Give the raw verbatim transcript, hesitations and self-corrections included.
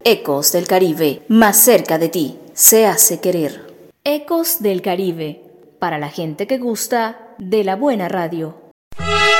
Ecos del Caribe, más cerca de ti, se hace querer. Ecos del Caribe, para la gente que gusta de la buena radio.